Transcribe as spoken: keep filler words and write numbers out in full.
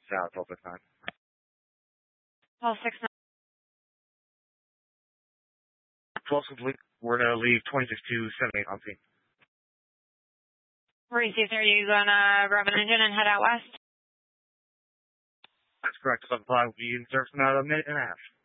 south all the time. twelve six nine. twelve complete. We're going to leave twenty-six two seventy-eight on scene. Received, are you going to grab an engine and head out west? That's correct. Supply will be in service in about a minute and a half.